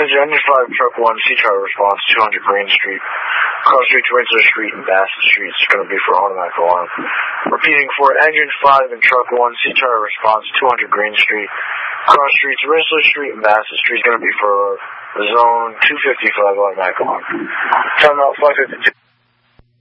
Attention, engine 5, truck 1, C-Tower response, 200 Green Street. Cross street to Windsor Street and Bassett Street is going to be for automatic alarm. Repeating for engine 5 and truck 1, C-Tower response, 200 Green Street. Cross street to Windsor Street and Bassett Street is going to be for the zone 255 automatic alarm. Timeout 552.